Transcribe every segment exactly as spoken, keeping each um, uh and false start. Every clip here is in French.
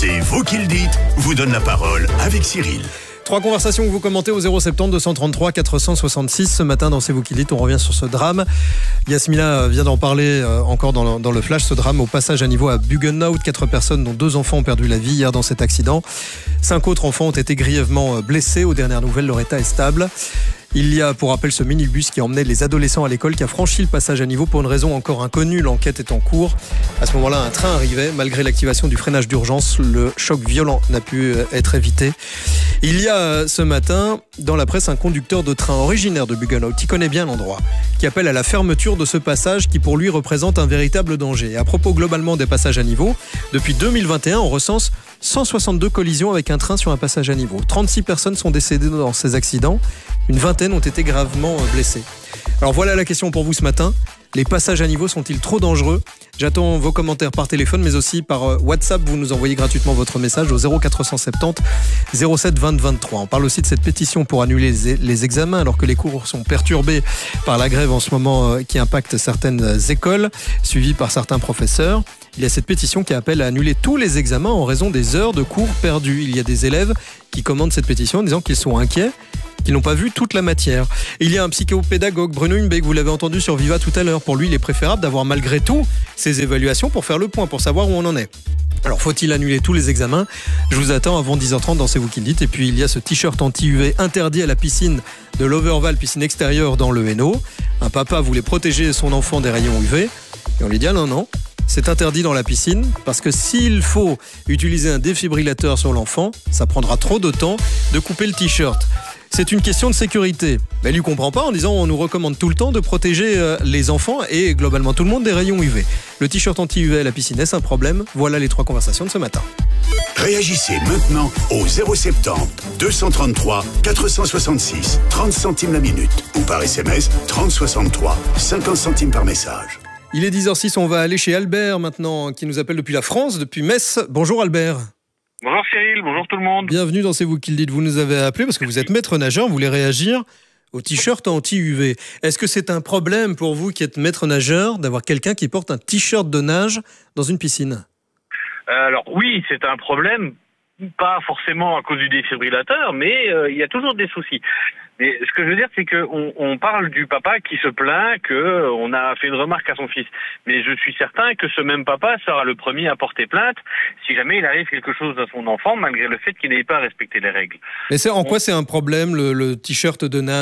C'est vous qui le dites, vous donne la parole avec Cyril. Trois conversations que vous commentez au zéro sept zéro deux cent trente-trois quatre cent soixante-six. Ce matin, dans C'est vous qui le dites, on revient sur ce drame. Yasmina vient d'en parler euh, encore dans le, dans le flash. Ce drame au passage à niveau à Buggenhout. Quatre personnes, dont deux enfants, ont perdu la vie hier dans cet accident. Cinq autres enfants ont été grièvement blessés. Aux dernières nouvelles, leur état est stable. Il y a, pour rappel, ce minibus qui emmenait les adolescents à l'école qui a franchi le passage à niveau pour une raison encore inconnue. L'enquête est en cours. À ce moment-là, un train arrivait. Malgré l'activation du freinage d'urgence, le choc violent n'a pu être évité. Il y a ce matin, dans la presse, un conducteur de train originaire de Buggenhout, qui connaît bien l'endroit, qui appelle à la fermeture de ce passage qui, pour lui, représente un véritable danger. Et à propos globalement des passages à niveau, depuis deux mille vingt et un, on recense cent soixante-deux collisions avec un train sur un passage à niveau. trente-six personnes sont décédées dans ces accidents. Une vingtaine ont été gravement blessées. Alors voilà la question pour vous ce matin. Les passages à niveau sont-ils trop dangereux ? J'attends vos commentaires par téléphone, mais aussi par WhatsApp. Vous nous envoyez gratuitement votre message au zéro quatre cent soixante-dix zéro sept vingt vingt-trois. On parle aussi de cette pétition pour annuler les examens alors que les cours sont perturbés par la grève en ce moment qui impacte certaines écoles, suivies par certains professeurs. Il y a cette pétition qui appelle à annuler tous les examens en raison des heures de cours perdues. Il y a des élèves qui commandent cette pétition en disant qu'ils sont inquiets, qu'ils n'ont pas vu toute la matière. Et il y a un psychopédagogue, Bruno Humbeck, vous l'avez entendu sur Viva tout à l'heure. Pour lui, il est préférable d'avoir malgré tout ces évaluations pour faire le point, pour savoir où on en est. Alors, faut-il annuler tous les examens ? Je vous attends avant dix heures trente dans C'est vous qui le dites. Et puis, il y a ce t-shirt anti-U V interdit à la piscine de l'Overval, piscine extérieure dans le Hainaut. Un papa voulait protéger son enfant des rayons U V. Et on lui dit, ah non, non. C'est interdit dans la piscine parce que s'il faut utiliser un défibrillateur sur l'enfant, ça prendra trop de temps de couper le t-shirt. C'est une question de sécurité. Mais elle ne comprend pas en disant on nous recommande tout le temps de protéger les enfants et globalement tout le monde des rayons U V. Le t-shirt anti-U V à la piscine, est-ce un problème ? Voilà les trois conversations de ce matin. Réagissez maintenant au zéro sept zéro deux cent trente-trois quatre cent soixante-six, trente centimes la minute ou par S M S trente soixante-trois, cinquante centimes par message. Il est dix heures six, on va aller chez Albert maintenant, qui nous appelle depuis la France, depuis Metz. Bonjour Albert. Bonjour Cyril, bonjour tout le monde. Bienvenue dans C'est vous qui le dites. Vous nous avez appelé parce que vous êtes maître nageur, vous voulez réagir au t-shirt anti-U V. Est-ce que c'est un problème pour vous qui êtes maître nageur d'avoir quelqu'un qui porte un t-shirt de nage dans une piscine ? euh, Alors oui, c'est un problème, pas forcément à cause du défibrillateur, mais euh, il y a toujours des soucis. Mais ce que je veux dire, c'est qu'on on parle du papa qui se plaint qu'on a fait une remarque à son fils. Mais je suis certain que ce même papa sera le premier à porter plainte si jamais il arrive quelque chose à son enfant, malgré le fait qu'il n'ait pas respecté les règles. Mais c'est, en quoi c'est un problème, le, le t-shirt de nage ?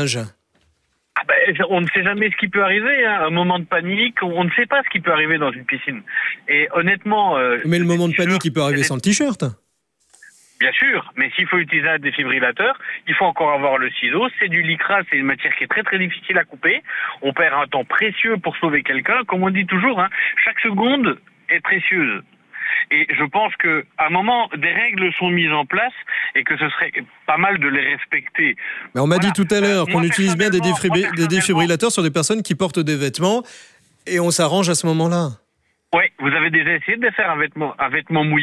Ah ben, on ne sait jamais ce qui peut arriver. Hein. Un moment de panique, on ne sait pas ce qui peut arriver dans une piscine. Et honnêtement... Euh, Mais le moment de panique, il peut arriver sans le t-shirt ? Bien sûr, mais s'il faut utiliser un défibrillateur, il faut encore avoir le ciseau. C'est du lycra, c'est une matière qui est très très difficile à couper. On perd un temps précieux pour sauver quelqu'un. Comme on dit toujours, hein, chaque seconde est précieuse. Et je pense qu'à un moment, des règles sont mises en place et que ce serait pas mal de les respecter. Mais on m'a voilà. dit tout à l'heure euh, qu'on utilise bien des, défibri- moi, des défibrillateurs sur des personnes qui portent des vêtements et on s'arrange à ce moment-là. Oui, vous avez déjà essayé de faire un vêtement, un vêtement mouillé ?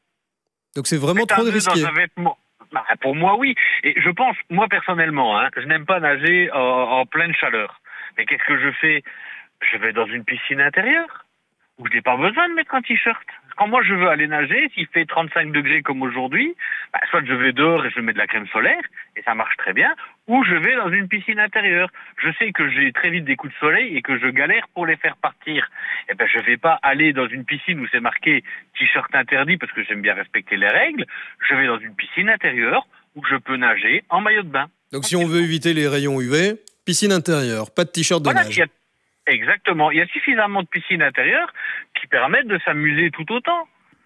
Donc c'est vraiment trop risqué. Dans un vêtement. Bah, pour moi, oui. Et je pense, moi personnellement, hein, je n'aime pas nager en, en pleine chaleur. Mais qu'est-ce que je fais ? Je vais dans une piscine intérieure où je n'ai pas besoin de mettre un t-shirt. Quand moi je veux aller nager, s'il fait trente-cinq degrés comme aujourd'hui, bah, soit je vais dehors et je mets de la crème solaire, et ça marche très bien, ou je vais dans une piscine intérieure. Je sais que j'ai très vite des coups de soleil et que je galère pour les faire partir. Eh ben, je vais pas aller dans une piscine où c'est marqué t-shirt interdit parce que j'aime bien respecter les règles. Je vais dans une piscine intérieure où je peux nager en maillot de bain. Donc si on veut éviter les rayons U V, piscine intérieure, pas de t-shirt de voilà, nage. Il y a... Exactement. Il y a suffisamment de piscines intérieures qui permettent de s'amuser tout autant.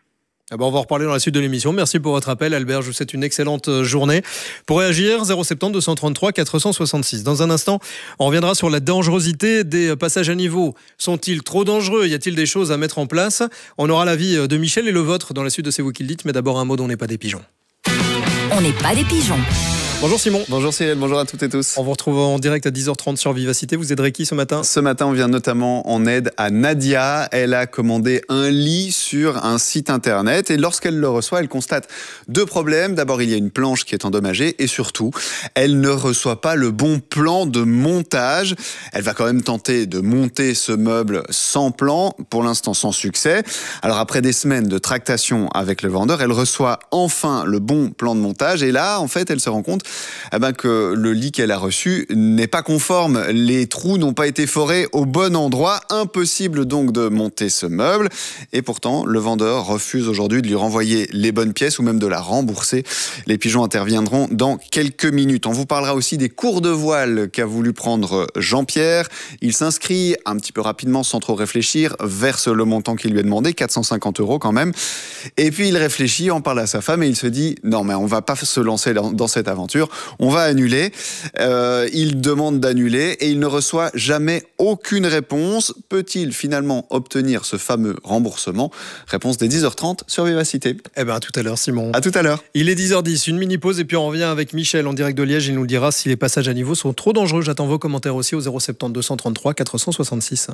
Ah ben on va en reparler dans la suite de l'émission. Merci pour votre appel, Albert. Je vous souhaite une excellente journée. Pour réagir, zéro sept zéro deux cent trente-trois quatre cent soixante-six. Dans un instant, on reviendra sur la dangerosité des passages à niveau. Sont-ils trop dangereux ? Y a-t-il des choses à mettre en place ? On aura l'avis de Michel et le vôtre dans la suite de C'est vous qui le dites. Mais d'abord, un mot dont on n'est pas des pigeons. On n'est pas des pigeons. Bonjour Simon. Bonjour Cyril, bonjour à toutes et tous. On vous retrouve en direct à dix heures trente sur Vivacité. Vous aiderez qui ce matin ? Ce matin, on vient notamment en aide à Nadia. Elle a commandé un lit sur un site internet et lorsqu'elle le reçoit, elle constate deux problèmes. D'abord, il y a une planche qui est endommagée et surtout, elle ne reçoit pas le bon plan de montage. Elle va quand même tenter de monter ce meuble sans plan, pour l'instant sans succès. Alors après des semaines de tractation avec le vendeur, elle reçoit enfin le bon plan de montage et là, en fait, elle se rend compte eh ben, que le lit qu'elle a reçu n'est pas conforme. Les trous n'ont pas été forés au bon endroit. Impossible donc de monter ce meuble. Et pourtant, le vendeur refuse aujourd'hui de lui renvoyer les bonnes pièces ou même de la rembourser. Les pigeons interviendront dans quelques minutes. On vous parlera aussi des cours de voile qu'a voulu prendre Jean-Pierre. Il s'inscrit un petit peu rapidement, sans trop réfléchir, verse le montant qui lui est demandé, quatre cent cinquante euros quand même. Et puis il réfléchit, en parle à sa femme et il se dit « Non, mais on va pas se lancer dans cette aventure. On va annuler. Euh, il demande d'annuler et il ne reçoit jamais aucune réponse. Peut-il finalement obtenir ce fameux remboursement ? Réponse dès dix heures trente sur Vivacité. Eh bien, à tout à l'heure, Simon. À tout à l'heure. Il est dix heures dix, une mini-pause et puis on revient avec Michel en direct de Liège. Il nous le dira si les passages à niveau sont trop dangereux. J'attends vos commentaires aussi au zéro sept deux cent trente-trois quatre cent soixante-six.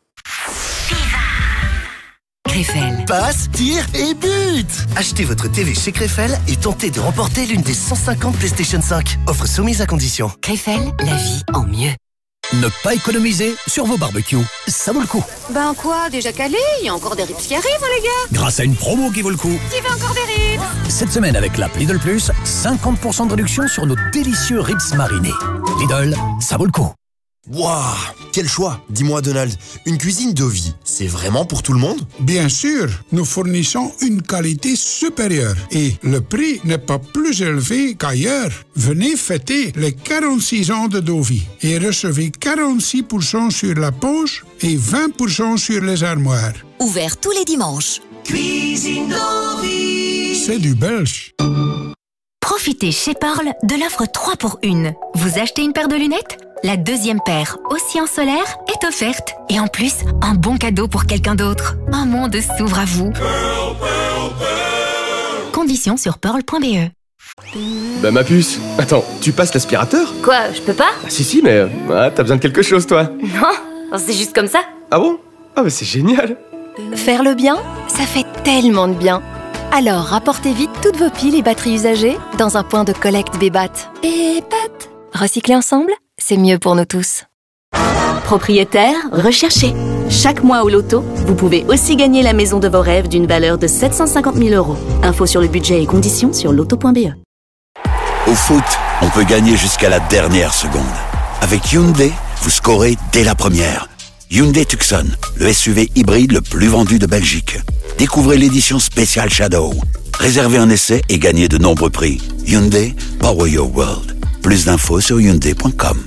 Krefel. Passe, tire et but. Achetez votre T V chez Krefel et tentez de remporter l'une des cent cinquante PlayStation cinq. Offre soumise à condition. Krefel, la vie en mieux. Ne pas économiser sur vos barbecues, ça vaut le coup. Ben quoi, déjà calé? Il y a encore des ribs qui arrivent, hein, les gars. Grâce à une promo qui vaut le coup. Qui veut encore des ribs? Cette semaine avec l'app Lidl Plus, cinquante pour cent de réduction sur nos délicieux ribs marinés. Lidl, ça vaut le coup. Waouh, quel choix! Dis-moi Donald, une cuisine de vie, c'est vraiment pour tout le monde? Bien sûr, nous fournissons une qualité supérieure et le prix n'est pas plus élevé qu'ailleurs. Venez fêter les quarante-six ans de Dovi et recevez quarante-six pour cent sur la poche et vingt pour cent sur les armoires. Ouvert tous les dimanches. Cuisine Dovi. C'est du belge. Profitez chez Pearl de l'offre trois pour un. Vous achetez une paire de lunettes ? La deuxième paire, aussi en solaire, est offerte. Et en plus, un bon cadeau pour quelqu'un d'autre. Un monde s'ouvre à vous. Pearl, Pearl, Pearl. Conditions sur pearl point b e. Bah ma puce, attends, tu passes l'aspirateur? Quoi, je peux pas? Ah si si, mais ah, t'as besoin de quelque chose toi. Non, c'est juste comme ça. Ah bon? Ah bah c'est génial. Faire le bien, ça fait tellement de bien. Alors rapportez vite toutes vos piles et batteries usagées dans un point de collecte Bébat. Bébat. Recycler ensemble, c'est mieux pour nous tous. Propriétaire, recherchez. Chaque mois au loto, vous pouvez aussi gagner la maison de vos rêves d'une valeur de sept cent cinquante mille euros. Info sur le budget et conditions sur loto point b e. Au foot, on peut gagner jusqu'à la dernière seconde. Avec Hyundai, vous scorez dès la première. Hyundai Tucson, le S U V hybride le plus vendu de Belgique. Découvrez l'édition spéciale Shadow. Réservez un essai et gagnez de nombreux prix. Hyundai, power your world. Plus d'infos sur hyundai point com.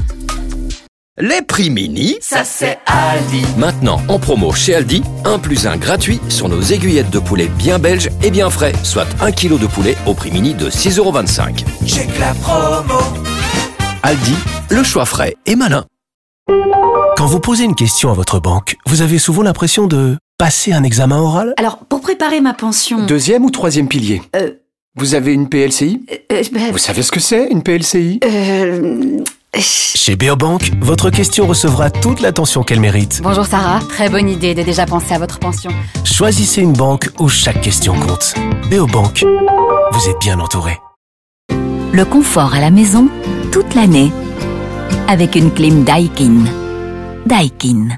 Les prix mini, ça c'est Aldi. Maintenant, en promo chez Aldi, un plus un gratuit sur nos aiguillettes de poulet bien belges et bien frais, soit un kilo de poulet au prix mini de six euros vingt-cinq. Check la promo. Aldi, le choix frais et malin. Quand vous posez une question à votre banque, vous avez souvent l'impression de passer un examen oral? Alors, pour préparer ma pension... Deuxième ou troisième pilier? Euh... Vous avez une P L C I? euh, ben... Vous savez ce que c'est, une P L C I? Euh... Chez Beobank, votre question recevra toute l'attention qu'elle mérite. Bonjour Sarah, très bonne idée de déjà penser à votre pension. Choisissez une banque où chaque question compte. Beobank, vous êtes bien entouré. Le confort à la maison, toute l'année. Avec une clim Daikin. Daikin.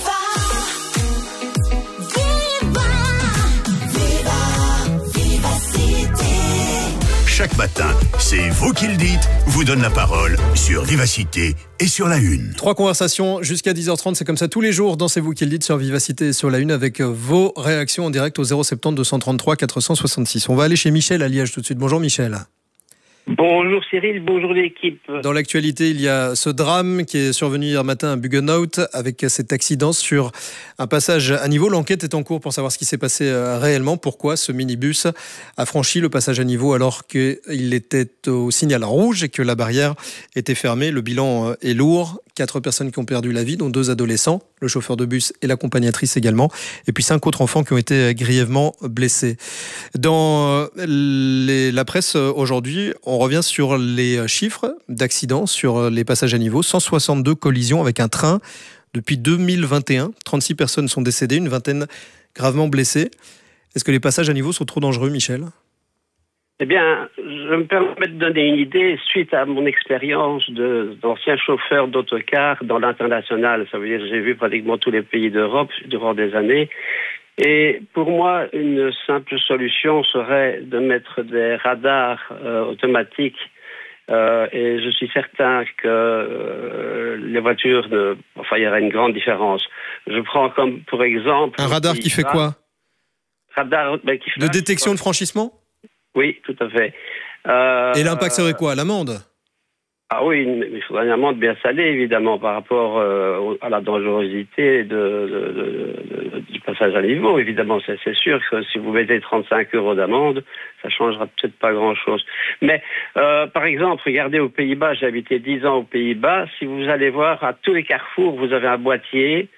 Chaque matin, c'est vous qui le dites, vous donne la parole sur Vivacité et sur la Une. Trois conversations jusqu'à dix heures trente, c'est comme ça tous les jours dans C'est vous qui le dites sur Vivacité et sur la Une avec vos réactions en direct au zéro sept deux cent trente-trois quatre cent soixante-six. On va aller chez Michel à Liège tout de suite. Bonjour Michel. Bonjour Cyril, bonjour l'équipe. Dans l'actualité, il y a ce drame qui est survenu hier matin à Buggenhout avec cet accident sur un passage à niveau. L'enquête est en cours pour savoir ce qui s'est passé réellement. Pourquoi ce minibus a franchi le passage à niveau alors qu'il était au signal rouge et que la barrière était fermée. Le bilan est lourd. Quatre personnes qui ont perdu la vie, dont deux adolescents. le chauffeur de bus et l'accompagnatrice également. Et puis cinq autres enfants qui ont été grièvement blessés. Dans les, la presse aujourd'hui, on revient sur les chiffres d'accidents sur les passages à niveau. cent soixante-deux collisions avec un train depuis deux mille vingt et un. trente-six personnes sont décédées, une vingtaine gravement blessées. Est-ce que les passages à niveau sont trop dangereux, Michel ? Eh bien, je me permets de donner une idée suite à mon expérience de, d'ancien chauffeur d'autocar dans l'international. Ça veut dire que j'ai vu pratiquement tous les pays d'Europe durant des années. Et pour moi, une simple solution serait de mettre des radars euh, automatiques. Euh, et je suis certain que euh, les voitures, de, enfin, il y aurait une grande différence. Je prends comme pour exemple... Un radar qui fait quoi ? Radar ben, qui de détection de franchissement ? Oui, tout à fait. Euh, Et l'impact serait quoi ? L'amende ? Ah oui, il faudrait une amende bien salée, évidemment, par rapport euh, à la dangerosité de, de, de, de, du passage à niveau. Évidemment, c'est, c'est sûr que si vous mettez trente-cinq euros d'amende, ça changera peut-être pas grand-chose. Mais, euh, par exemple, regardez aux Pays-Bas, j'ai habité dix ans aux Pays-Bas, si vous allez voir, à tous les carrefours, vous avez un boîtier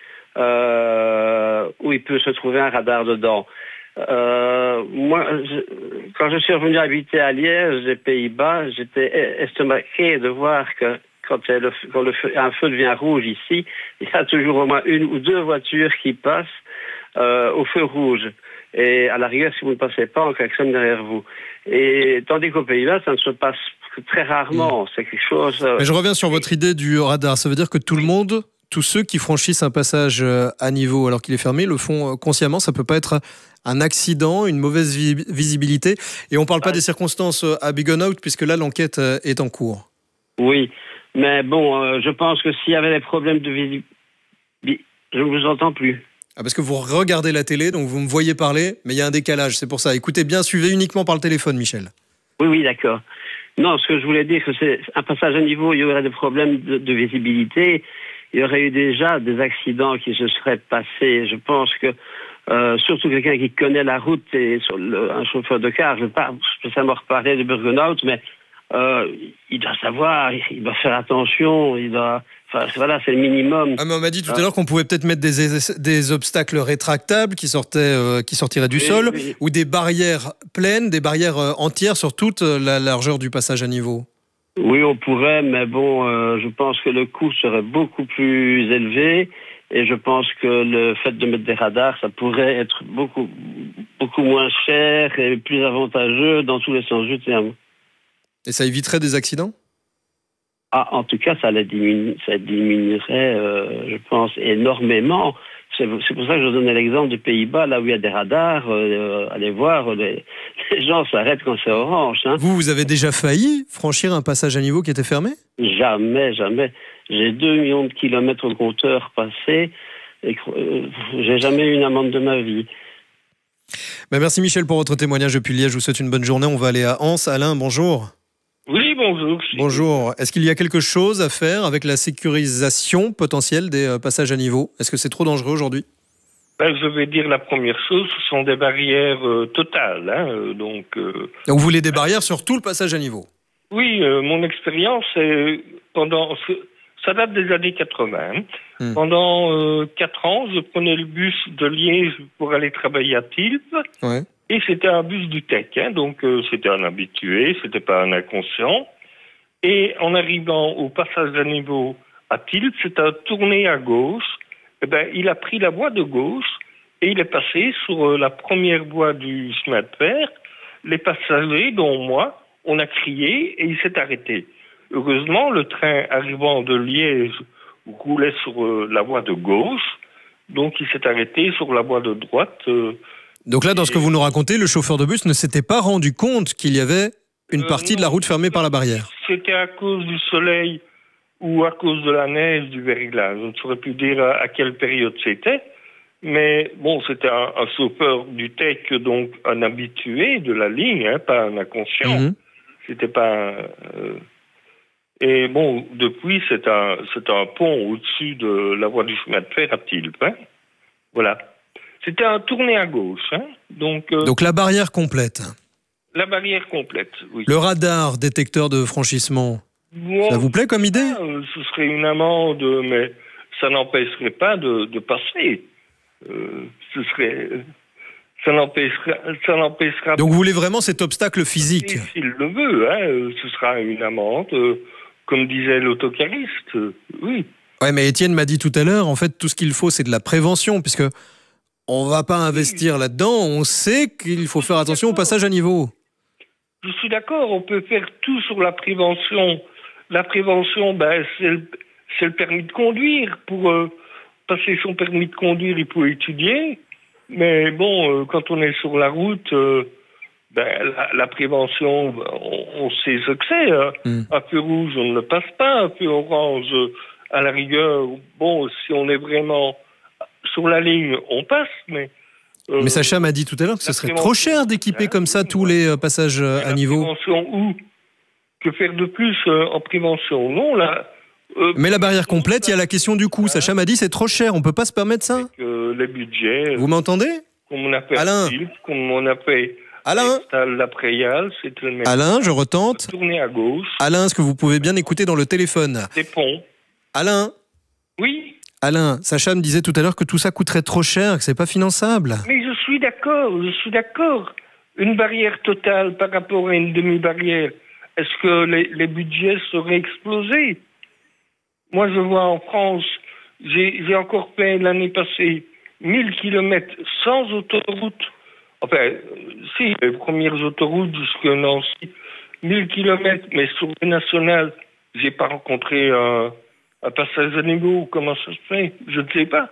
euh, où il peut se trouver un radar dedans. Euh, moi, je, quand je suis revenu habiter à Liège, les Pays-Bas, j'étais estomaqué de voir que quand, le, quand le feu, un feu devient rouge ici, il y a toujours au moins une ou deux voitures qui passent euh, au feu rouge. Et à la rigueur, si vous ne passez pas, on klaxonne derrière vous. Et tandis qu'aux Pays-Bas, ça ne se passe que très rarement. C'est quelque chose... Euh... Mais je reviens sur votre idée du radar. Ça veut dire que tout le monde... Tous ceux qui franchissent un passage à niveau alors qu'il est fermé le font consciemment. Ça peut pas être un accident, une mauvaise visibilité. Et on parle pas des circonstances à Buggenhout puisque là l'enquête est en cours. Oui, mais bon, euh, je pense que s'il y avait des problèmes de visibilité, je ne vous entends plus. Ah, parce que vous regardez la télé, donc vous me voyez parler, mais il y a un décalage. C'est pour ça. Écoutez bien, suivez uniquement par le téléphone, Michel. Oui, oui, d'accord. Non, ce que je voulais dire, que c'est un passage à niveau, il y aurait des problèmes de, de visibilité. Il y aurait eu déjà des accidents qui se seraient passés. Je pense que, euh, surtout quelqu'un qui connaît la route et sur le, un chauffeur de car, je ne peux pas me reparler de Buggenhout, mais euh, il doit savoir, il doit faire attention, il doit... Enfin, voilà, c'est le minimum. Ah, mais on m'a dit tout à l'heure qu'on pouvait peut-être mettre des, des obstacles rétractables qui, sortaient, euh, qui sortiraient du oui, sol, oui. Ou des barrières pleines, des barrières euh, entières sur toute la largeur du passage à niveau. Oui, on pourrait, mais bon, euh, je pense que le coût serait beaucoup plus élevé et je pense que le fait de mettre des radars, ça pourrait être beaucoup, beaucoup moins cher et plus avantageux dans tous les sens du terme. Et ça éviterait des accidents ? Ah, en tout cas, ça, les diminu- ça diminuerait, euh, je pense, énormément. C'est, c'est pour ça que je donnais l'exemple des Pays-Bas, là où il y a des radars. Euh, allez voir, les, les gens s'arrêtent quand c'est orange. Hein. Vous, vous avez déjà failli franchir un passage à niveau qui était fermé ? Jamais, jamais. J'ai deux millions de kilomètres au compteur passés et euh, j'ai jamais eu une amende de ma vie. Ben merci Michel pour votre témoignage depuis Liège. Je vous souhaite une bonne journée. On va aller à Anse. Alain, bonjour. Oui, bonjour. Bonjour. Est-ce qu'il y a quelque chose à faire avec la sécurisation potentielle des passages à niveau ? Est-ce que c'est trop dangereux aujourd'hui ? Ben, je vais dire la première chose, ce sont des barrières euh, totales. Hein, donc, euh, donc vous voulez des barrières sur tout le passage à niveau ? Oui, euh, mon expérience, c'est pendant, ça date des années quatre-vingts. Hmm. Pendant euh, quatre ans, je prenais le bus de Liège pour aller travailler à Tilp. Ouais. Et c'était un bus du T E C, hein, donc euh, c'était un habitué, c'était pas un inconscient. Et en arrivant au passage à niveau à Tilp, c'est un tourné à gauche. Eh ben, il a pris la voie de gauche et il est passé sur euh, la première voie du chemin de fer. Les passagers, dont moi, on a crié et il s'est arrêté. Heureusement, le train arrivant de Liège roulait sur euh, la voie de gauche, donc il s'est arrêté sur la voie de droite. Euh, Donc là, dans ce que vous nous racontez, le chauffeur de bus ne s'était pas rendu compte qu'il y avait une partie euh, non, de la route fermée par la barrière. C'était à cause du soleil ou à cause de la neige du verglas. Je ne saurais plus dire à, à quelle période c'était. Mais bon, c'était un, un chauffeur du T E C, donc un habitué de la ligne, hein, pas un inconscient. Mm-hmm. C'était pas un, euh... Et bon, depuis, c'est un, c'est un pont au-dessus de la voie du chemin de fer à Tilp. Hein. Voilà. C'était un tourné à gauche. Hein. Donc, euh, Donc la barrière complète. La barrière complète, oui. Le radar détecteur de franchissement, bon, ça vous plaît comme idée ? euh, Ce serait une amende, mais ça n'empêcherait pas de, de passer. Euh, ce serait, ça n'empêchera, ça n'empêchera. Donc vous voulez vraiment cet obstacle physique? Et s'il le veut, hein, euh, ce sera une amende, euh, comme disait l'autocariste. Euh, oui. Ouais, mais Étienne m'a dit tout à l'heure, en fait, tout ce qu'il faut, c'est de la prévention, puisque on va pas investir oui. là-dedans. On sait qu'il faut faire attention au passage à niveau. Je suis d'accord. On peut faire tout sur la prévention. La prévention, ben, c'est le, c'est le permis de conduire. Pour euh, passer son permis de conduire, il faut étudier. Mais bon, euh, quand on est sur la route, euh, ben, la, la prévention, on, on sait ce que c'est. Hein. Mm. Un feu rouge, on ne passe pas. Un feu orange. À la rigueur, bon, si on est vraiment sur la ligne, on passe, mais... Euh, mais Sacha m'a dit tout à l'heure que ce serait trop cher d'équiper comme ça tous les passages à niveau. Prévention où? Que faire de plus euh, en prévention? Non, là... Euh, mais la barrière complète, il y a la question du coût. Sacha m'a dit c'est trop cher, on peut pas se permettre ça. Avec, euh, les budgets... Vous m'entendez? Comme on a fait Alain. Comme on a fait... Alain. La Préal, c'est le même. Alain, je retente. Tourner à gauche. Alain, est-ce que vous pouvez bien écouter dans le téléphone? Des ponts. Alain. Oui. Alain, Sacha me disait tout à l'heure que tout ça coûterait trop cher, que c'est pas finançable. Mais je suis d'accord, je suis d'accord. Une barrière totale par rapport à une demi-barrière, est-ce que les, les budgets seraient explosés? Moi, je vois en France, j'ai, j'ai encore fait l'année passée mille kilomètres sans autoroute. Enfin, si, les premières autoroutes jusqu'à Nancy, mille kilomètres, mais sur les nationales, j'ai pas rencontré un, un passage à niveau. Comment ça se fait? Je ne sais pas.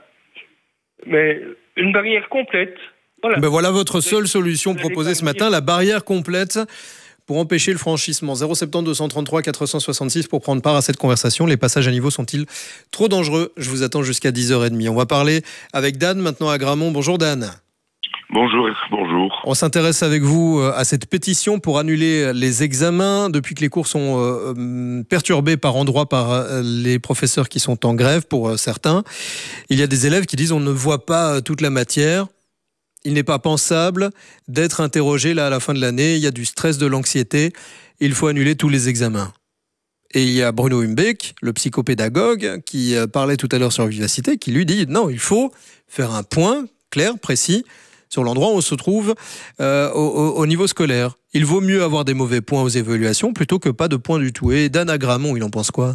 Mais une barrière complète. Voilà. Ben voilà votre seule solution proposée ce matin, la barrière complète pour empêcher le franchissement. zéro sept deux deux trente-trois quatre cent soixante-six pour prendre part à cette conversation. Les passages à niveau sont-ils trop dangereux? Je vous attends jusqu'à dix heures trente. On va parler avec Dan maintenant à Gramont. Bonjour Dan. Bonjour, bonjour. On s'intéresse avec vous à cette pétition pour annuler les examens depuis que les cours sont euh, perturbés par endroits par les professeurs qui sont en grève pour certains. Il y a des élèves qui disent on ne voit pas toute la matière. Il n'est pas pensable d'être interrogé là à la fin de l'année. Il y a du stress, de l'anxiété. Il faut annuler tous les examens. Et il y a Bruno Humbeck, le psychopédagogue, qui parlait tout à l'heure sur Vivacité, qui lui dit non, il faut faire un point clair, précis, sur l'endroit où on se trouve euh, au, au niveau scolaire. Il vaut mieux avoir des mauvais points aux évaluations plutôt que pas de points du tout. Et Dan à Gramont, il en pense quoi?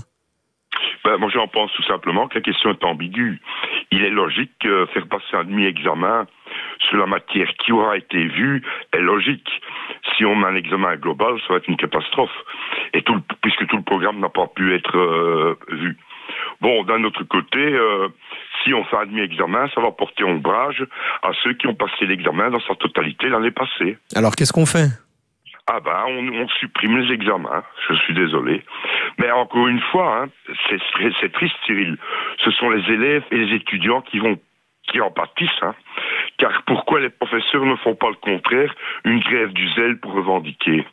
Ben, moi, j'en pense tout simplement que la question est ambiguë. Il est logique que faire passer un demi-examen sur la matière qui aura été vue est logique. Si on a un examen global, ça va être une catastrophe. Et tout le, puisque tout le programme n'a pas pu être euh, vu. Bon, d'un autre côté, euh, si on fait un demi-examen, ça va porter ombrage à ceux qui ont passé l'examen dans sa totalité l'année passée. Alors, qu'est-ce qu'on fait? Ah ben, on, on supprime les examens, je suis désolé. Mais encore une fois, hein, c'est, c'est triste, Cyril. Ce sont les élèves et les étudiants qui vont qui en pâtissent. Hein. Car pourquoi les professeurs ne font pas le contraire, une grève du zèle pour revendiquer?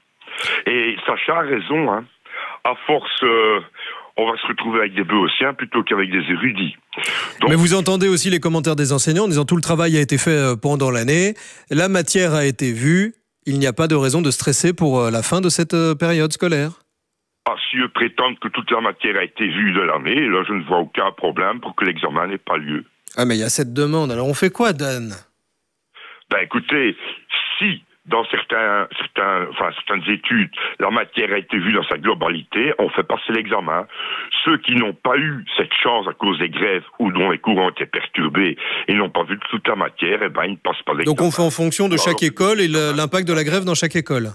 Et Sacha a raison, hein. À force... Euh, on va se retrouver avec des béotiens plutôt qu'avec des érudits. Donc... Mais vous entendez aussi les commentaires des enseignants en disant tout le travail a été fait pendant l'année, la matière a été vue, il n'y a pas de raison de stresser pour la fin de cette période scolaire. Ah, si eux prétendent que toute la matière a été vue de l'année, là je ne vois aucun problème pour que l'examen n'ait pas lieu. Ah mais il y a cette demande, alors on fait quoi, Dan? Ben écoutez, si... Dans certains, certains, enfin, certaines études, la matière a été vue dans sa globalité, on fait passer l'examen. Ceux qui n'ont pas eu cette chance à cause des grèves ou dont les cours ont été perturbés et n'ont pas vu toute la matière, eh ben, ils ne passent pas l'examen. Donc on fait en fonction de chaque école et le, l'impact de la grève dans chaque école.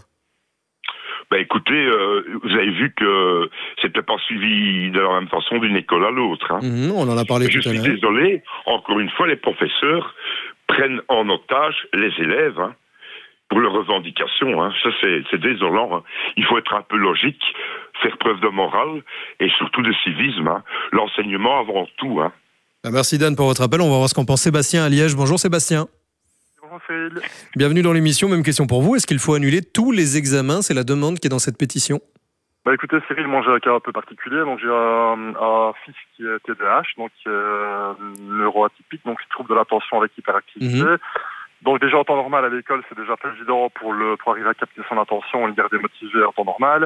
Ben écoutez, euh, vous avez vu que c'était pas suivi de la même façon d'une école à l'autre. Hein. Mmh, on en a parlé Je tout à l'heure. Je suis désolé, encore une fois, les professeurs prennent en otage les élèves, hein, pour leurs revendications, hein. Ça c'est, c'est désolant. Hein. Il faut être un peu logique, faire preuve de morale et surtout de civisme. Hein. L'enseignement avant tout. Hein. Merci Dan pour votre appel. On va voir ce qu'en pense Sébastien à Liège. Bonjour Sébastien. Bonjour Cyril. Bienvenue dans l'émission. Même question pour vous. Est-ce qu'il faut annuler tous les examens? C'est la demande qui est dans cette pétition. Bah écoutez Cyril, moi j'ai un cas un peu particulier. Donc j'ai un, un fils qui est T D A H, donc euh, neuroatypique, donc il trouve de l'attention avec hyperactivité. Mmh. Donc déjà en temps normal à l'école, c'est déjà pas évident pour le pour arriver à capter son attention et le garder motivé en temps normal.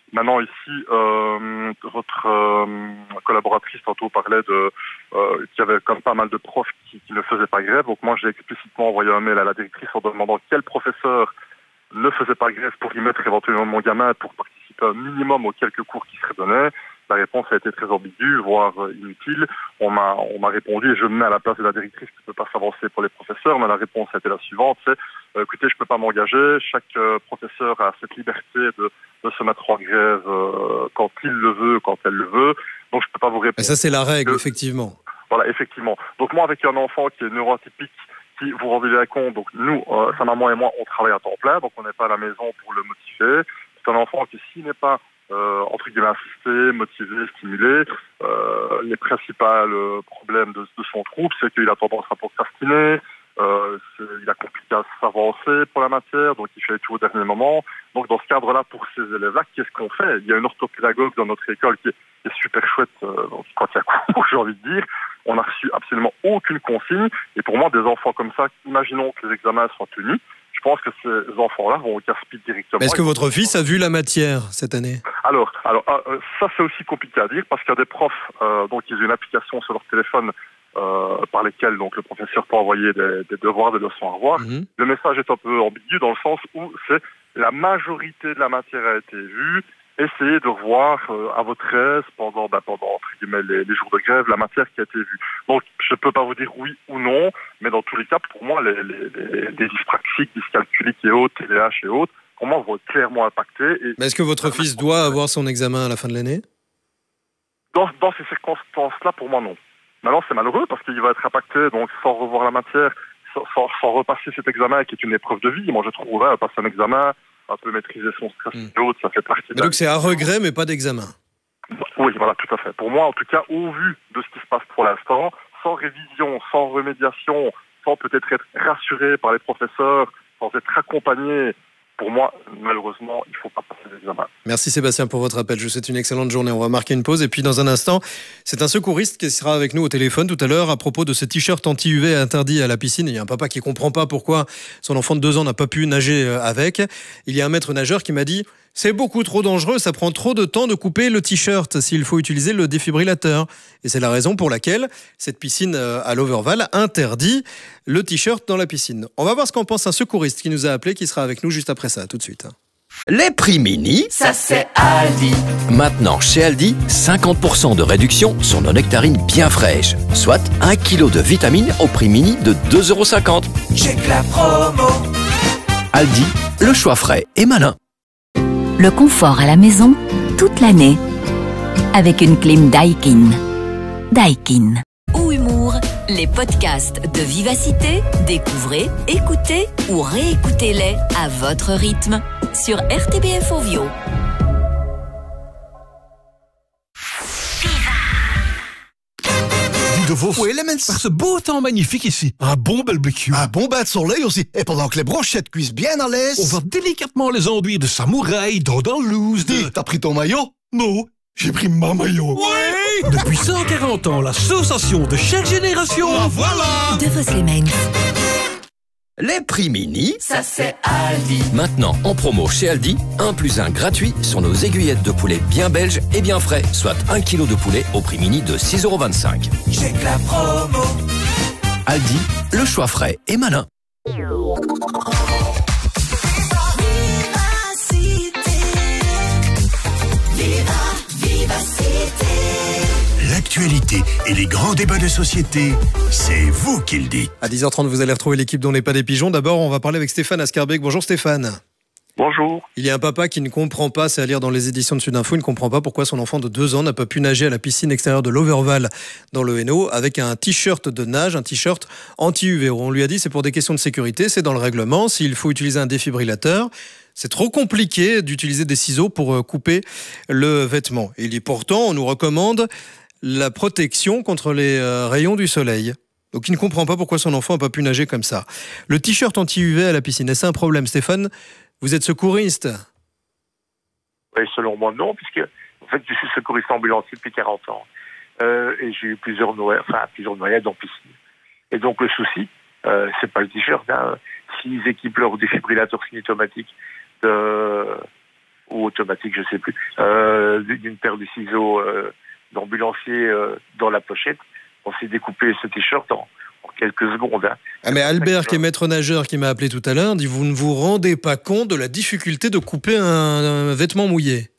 Maintenant ici, euh, votre euh, collaboratrice tantôt parlait de euh, qu'il y avait comme pas mal de profs qui, qui ne faisaient pas grève. Donc moi j'ai explicitement envoyé un mail à la directrice en demandant quel professeur ne faisait pas grève pour y mettre éventuellement mon gamin pour participer un minimum aux quelques cours qui seraient donnés. La réponse a été très ambiguë, voire inutile. On m'a, on m'a répondu, et je me mets à la place de la directrice qui ne peut pas s'avancer pour les professeurs, mais la réponse a été la suivante, c'est euh, écoutez, je ne peux pas m'engager, chaque euh, professeur a cette liberté de, de se mettre en grève euh, quand il le veut, quand elle le veut, donc je ne peux pas vous répondre. Et ça, c'est la règle, que, effectivement. Voilà, effectivement. Donc moi, avec un enfant qui est neuroatypique, qui, vous rendez bien compte, donc nous, euh, sa maman et moi, on travaille à temps plein, donc on n'est pas à la maison pour le motiver. C'est un enfant qui, s'il n'est pas Euh, entre guillemets assisté, motivé, stimulé. Euh, les principaux euh, problèmes de, de son trouble, c'est qu'il a tendance à procrastiner, euh, il a compliqué à s'avancer pour la matière, donc il fait tout au dernier moment. Donc dans ce cadre-là, pour ces élèves-là, qu'est-ce qu'on fait? Il y a une orthopédagogue dans notre école qui est, qui est super chouette euh, quand il y a cours, j'ai envie de dire. On n'a reçu absolument aucune consigne, et pour moi, des enfants comme ça, imaginons que les examens soient tenus, je pense que ces enfants-là vont au casse-pied directement. Est-ce que votre fils a vu la matière cette année? Alors, alors euh, ça c'est aussi compliqué à dire parce qu'il y a des profs, euh, donc ils ont une application sur leur téléphone euh, par lesquelles donc le professeur peut envoyer des, des devoirs, des leçons à revoir. Mm-hmm. Le message est un peu ambigu dans le sens où c'est la majorité de la matière a été vue. Essayez de revoir euh, à votre aise pendant, bah, pendant entre guillemets, les, les jours de grève la matière qui a été vue. Donc, je ne peux pas vous dire oui ou non, mais dans tous les cas, pour moi, les, les, les, les dyspraxiques, dyscalculiques et autres, T D A H et autres, pour moi, vont être clairement impactés. Et mais est-ce que votre fils doit avoir son examen à la fin de l'année? dans, dans ces circonstances-là, pour moi, non. Maintenant, c'est malheureux parce qu'il va être impacté, donc sans revoir la matière, sans, sans, sans repasser cet examen qui est une épreuve de vie. Moi, je trouverais passer un examen, un peu maîtriser son stress mmh. et autres, ça fait partie. Mais donc c'est à regret, mais pas d'examen. Oui, voilà, tout à fait. Pour moi, en tout cas, au vu de ce qui se passe pour l'instant, sans révision, sans remédiation, sans peut-être être rassuré par les professeurs, sans être accompagné, pour moi, malheureusement, il ne faut pas passer l'examen. Merci Sébastien pour votre appel. Je vous souhaite une excellente journée. On va marquer une pause et puis dans un instant, c'est un secouriste qui sera avec nous au téléphone tout à l'heure à propos de ce t-shirt anti-U V interdit à la piscine. Il y a un papa qui ne comprend pas pourquoi son enfant de deux ans n'a pas pu nager avec. Il y a un maître nageur qui m'a dit « C'est beaucoup trop dangereux, ça prend trop de temps de couper le t-shirt s'il faut utiliser le défibrillateur. » Et c'est la raison pour laquelle cette piscine à l'Overval interdit le t-shirt dans la piscine. On va voir ce qu'en pense un secouriste qui nous a appelé, qui sera avec nous juste après ça, tout de suite. Les prix mini, ça c'est Aldi. Maintenant chez Aldi, cinquante pour cent de réduction sur nos nectarines bien fraîches. Soit un kilo de vitamines au prix mini de deux euros cinquante. Check la promo. Aldi, le choix frais et malin. Le confort à la maison, toute l'année. Avec une clim Daikin. Daikin. Ou humour, les podcasts de Vivacité, découvrez, écoutez ou réécoutez-les à votre rythme sur R T B F Ovio. De vos Elements. Par ce beau temps magnifique ici. Un bon barbecue. Un bon bain de soleil aussi. Et pendant que les brochettes cuisent bien à l'aise, on va délicatement les enduire de samouraï, d'eau dans le loose. De... T'as pris ton maillot? Non, j'ai pris ma maillot. Oui. Depuis cent quarante ans, l'association de chaque génération. Oh, voilà. De vos Elements. Les prix mini, ça c'est Aldi. Maintenant en promo chez Aldi, un plus un gratuit sur nos aiguillettes de poulet bien belges et bien frais, soit un kilo de poulet au prix mini de six euros vingt-cinq. Check la promo. Aldi, le choix frais et malin. L'actualité et les grands débats de société, c'est vous qui le dites. À dix heures trente, vous allez retrouver l'équipe dont n'est pas des pigeons. D'abord, on va parler avec Stéphane Ascarbeck. Bonjour Stéphane. Bonjour. Il y a un papa qui ne comprend pas, c'est à lire dans les éditions de Sudinfo, il ne comprend pas pourquoi son enfant de deux ans n'a pas pu nager à la piscine extérieure de l'Overval dans le Hainaut avec un t-shirt de nage, un t-shirt anti-U V. On lui a dit c'est pour des questions de sécurité, c'est dans le règlement. S'il faut utiliser un défibrillateur, c'est trop compliqué d'utiliser des ciseaux pour couper le vêtement. Et pourtant, on nous recommande la protection contre les rayons du soleil. Donc il ne comprend pas pourquoi son enfant n'a pas pu nager comme ça. Le t-shirt anti-U V à la piscine, est-ce un problème, Stéphane? Vous êtes secouriste? Oui, selon moi, non, puisque en fait, je suis secouriste ambulancier depuis quarante ans. Euh, et j'ai eu plusieurs noyades, enfin, plusieurs noyades en piscine. Et donc le souci, euh, c'est pas le t-shirt. Hein. S'ils équipent leur défibrillateur semi-automatique de, ou automatique, je sais plus, euh, d'une paire de ciseaux euh, d'ambulancier euh, dans la pochette. On s'est découpé ce t-shirt en, en quelques secondes. Hein. Ah mais Albert, qui est maître nageur, qui m'a appelé tout à l'heure, dit vous ne vous rendez pas compte de la difficulté de couper un, un vêtement mouillé.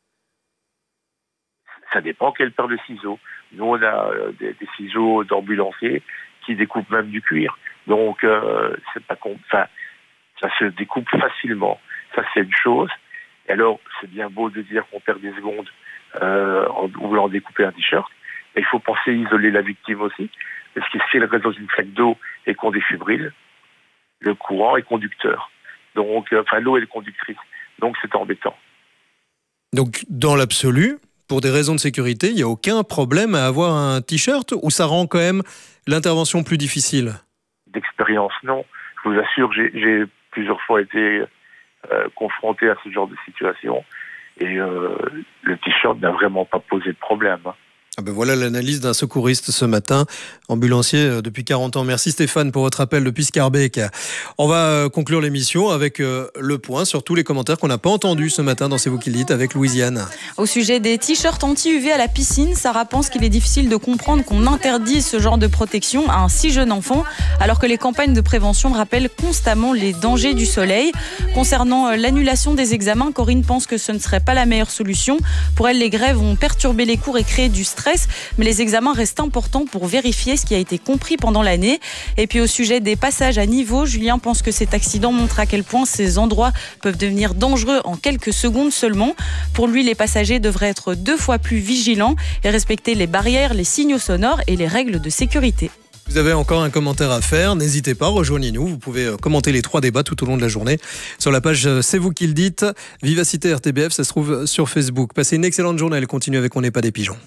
Ça dépend quelle paire de ciseaux. Nous, on a euh, des, des ciseaux d'ambulancier qui découpent même du cuir. Donc, euh, c'est pas con... enfin, ça se découpe facilement. Ça, c'est une chose. Et alors, c'est bien beau de dire qu'on perd des secondes euh, en voulant découper un t-shirt. Mais il faut penser à isoler la victime aussi. Parce que si elle reste dans une flaque d'eau et qu'on défibrille, le courant est conducteur. Donc, euh, enfin, l'eau est conductrice. Donc, c'est embêtant. Donc, dans l'absolu, pour des raisons de sécurité, il n'y a aucun problème à avoir un t-shirt ou ça rend quand même l'intervention plus difficile? D'expérience, non. Je vous assure, j'ai, j'ai plusieurs fois été euh, confronté à ce genre de situation et euh, le t-shirt n'a vraiment pas posé de problème. Hein. Ah ben voilà l'analyse d'un secouriste ce matin, ambulancier depuis quarante ans. Merci Stéphane pour votre appel depuis Scarbeck. On va conclure l'émission avec le point sur tous les commentaires qu'on n'a pas entendus ce matin dans C'est vous qui le dites avec Louisiane. Au sujet des t-shirts anti-U V à la piscine, Sarah pense qu'il est difficile de comprendre qu'on interdit ce genre de protection à un si jeune enfant, alors que les campagnes de prévention rappellent constamment les dangers du soleil. Concernant l'annulation des examens, Corinne pense que ce ne serait pas la meilleure solution. Pour elle, les grèves vont perturber les cours et créer du stress. Mais les examens restent importants pour vérifier ce qui a été compris pendant l'année. Et puis au sujet des passages à niveau, Julien pense que cet accident montre à quel point ces endroits peuvent devenir dangereux en quelques secondes seulement. Pour lui, les passagers devraient être deux fois plus vigilants et respecter les barrières, les signaux sonores et les règles de sécurité. Vous avez encore un commentaire à faire, n'hésitez pas, rejoignez-nous. Vous pouvez commenter les trois débats tout au long de la journée sur la page C'est vous qui le dites. Vivacité R T B F, ça se trouve sur Facebook. Passez une excellente journée, elle continue avec On n'est pas des pigeons.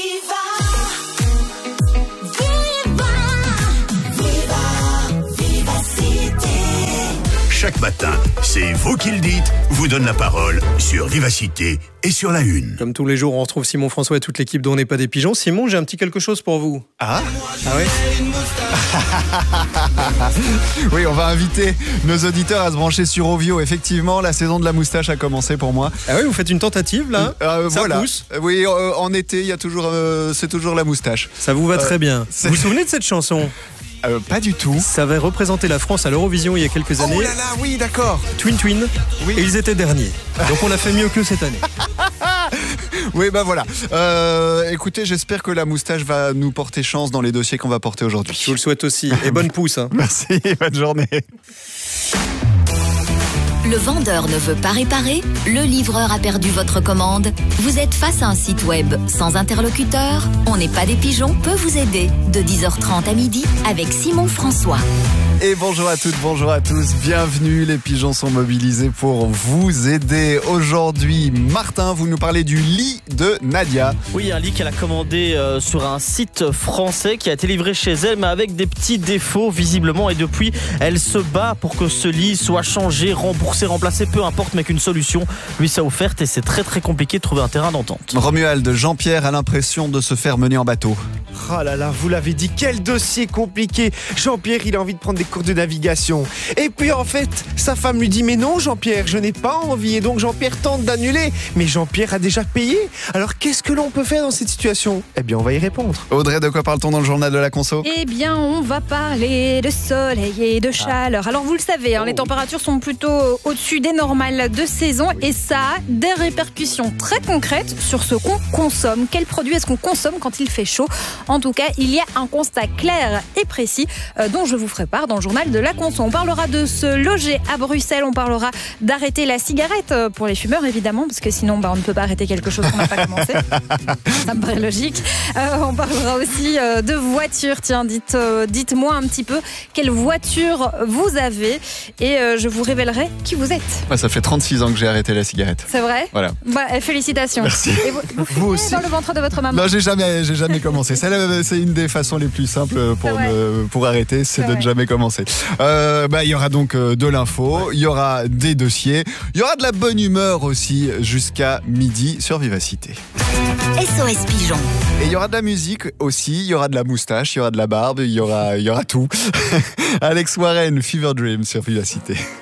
Chaque matin, C'est vous qui le dites, vous donne la parole sur Vivacité et sur la Une. Comme tous les jours, on retrouve Simon François et toute l'équipe d'On n'est pas des pigeons. Simon, j'ai un petit quelque chose pour vous. Ah Ah oui. Oui, on va inviter nos auditeurs à se brancher sur Ovio. Effectivement, la saison de la moustache a commencé pour moi. Ah oui, vous faites une tentative là euh, Ça voilà. pousse. Oui, euh, en été, il y a toujours, euh, c'est toujours la moustache. Ça vous va Euh, très bien. c'est- Vous vous souvenez de cette chanson? Euh, pas du tout. Ça avait représenté la France à l'Eurovision il y a quelques années. Oh là là, oui, d'accord. Twin Twin. Oui. Et ils étaient derniers. Donc on a fait mieux que cette année. Oui, bah voilà. Euh, écoutez, j'espère que la moustache va nous porter chance dans les dossiers qu'on va porter aujourd'hui. Je vous le souhaite aussi. Et bonne pousse. Hein. Merci, bonne journée. Le vendeur ne veut pas réparer, le livreur a perdu votre commande. Vous êtes face à un site web sans interlocuteur. On n'est pas des pigeons peut vous aider de dix heures trente à midi avec Simon François. Et bonjour à toutes, bonjour à tous, bienvenue, les pigeons sont mobilisés pour vous aider. Aujourd'hui, Martin, vous nous parlez du lit de Nadia. Oui, un lit qu'elle a commandé euh, sur un site français qui a été livré chez elle, mais avec des petits défauts visiblement. Et depuis, elle se bat pour que ce lit soit changé, remboursé, remplacé, peu importe, mais qu'une solution lui soit offerte. Et c'est très très compliqué de trouver un terrain d'entente. Romuald, Jean-Pierre a l'impression de se faire mener en bateau. Oh là là, vous l'avez dit, quel dossier compliqué. Jean-Pierre, il a envie de prendre des cours de navigation. Et puis en fait, sa femme lui dit mais non Jean-Pierre, je n'ai pas envie. Et donc Jean-Pierre tente d'annuler. Mais Jean-Pierre a déjà payé. Alors qu'est-ce que l'on peut faire dans cette situation? Eh bien, on va y répondre. Audrey, de quoi parle-t-on dans le journal de la conso? Eh bien, on va parler de soleil et de chaleur. Alors, vous le savez, hein, les températures sont plutôt au-dessus des normales de saison et ça a des répercussions très concrètes sur ce qu'on consomme. Quels produits est-ce qu'on consomme quand il fait chaud? En tout cas, il y a un constat clair et précis euh, dont je vous ferai part dans le journal de la conso. On parlera de se loger à Bruxelles, on parlera d'arrêter la cigarette euh, pour les fumeurs, évidemment, parce que sinon, bah, on ne peut pas arrêter quelque chose qu'on n'a pas commencé. Ça me paraît logique. Euh, on parlera aussi euh, de voitures. Tiens, dites, euh, dites-moi un petit peu quelle voiture vous avez et euh, je vous révélerai qui vous êtes. Ouais, ça fait trente-six ans que j'ai arrêté la cigarette. C'est vrai? Voilà. Bah, euh, félicitations. Merci. Et vous, vous fumez aussi. dans le ventre de votre maman? Non, j'ai jamais, j'ai jamais commencé. C'est, la- c'est une des façons les plus simples pour, ne- pour arrêter, c'est, C'est de ne vrai. jamais commencer. Euh, bah, il y aura donc euh, de l'info, il y aura des dossiers, il y aura de la bonne humeur aussi jusqu'à midi sur Vivacité. S O S Pigeon. Et il y aura de la musique aussi, il y aura de la moustache, il y aura de la barbe, il y aura, il y aura tout. Alex Warren, Fever Dream sur Vivacité.